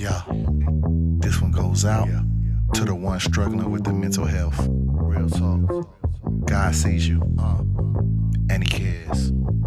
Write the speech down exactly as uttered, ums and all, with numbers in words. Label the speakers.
Speaker 1: Yeah, this one goes out to the one struggling with the mental health. Real talk. God sees you, uh, and He cares.